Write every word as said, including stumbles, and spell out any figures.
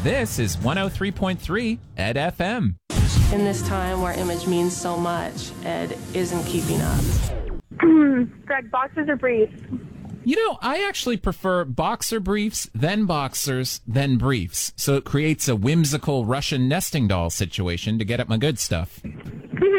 This is one oh three point three Ed F M. In this time where image means so much, Ed isn't keeping up. Greg, boxers or briefs? You know, I actually prefer boxer briefs, then boxers, then briefs. So it creates a whimsical Russian nesting doll situation to get at my good stuff.